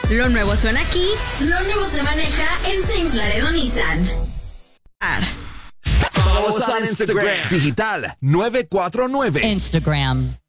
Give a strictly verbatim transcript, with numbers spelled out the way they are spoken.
Lo nuevo suena aquí, lo nuevo se maneja en Saints Laredo Nissan. Follow us on Instagram. Digital nueve cuatro nueve. Instagram.